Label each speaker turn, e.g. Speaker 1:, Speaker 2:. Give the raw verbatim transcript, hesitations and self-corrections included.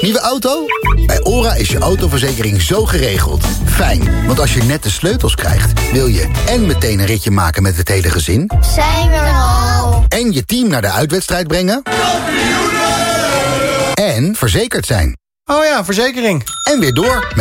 Speaker 1: Nieuwe auto? Bij OHRA is je autoverzekering zo geregeld. Fijn, want als je net de sleutels krijgt... wil je en meteen een ritje maken met het hele gezin...
Speaker 2: Zijn we er al?
Speaker 1: En je team naar de uitwedstrijd brengen... En verzekerd zijn.
Speaker 3: Oh ja, verzekering.
Speaker 1: En weer door...